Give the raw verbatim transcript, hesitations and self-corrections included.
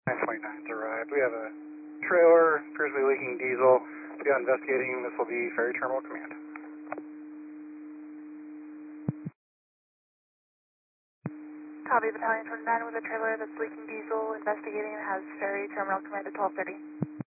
nine twenty-nine's arrived. We have a trailer, appears to be leaking diesel. We are investigating. This will be Ferry Terminal Command. Copy, Battalion twenty-nine with a trailer that's leaking diesel, investigating and has Ferry Terminal Command at twelve thirty.